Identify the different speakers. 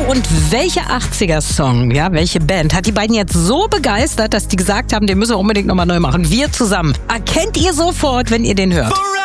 Speaker 1: und welcher 80er-Song, ja, welche Band hat die beiden jetzt so begeistert, dass die gesagt haben, den müssen wir unbedingt nochmal neu machen. Wir zusammen. Erkennt ihr sofort, wenn ihr den hört.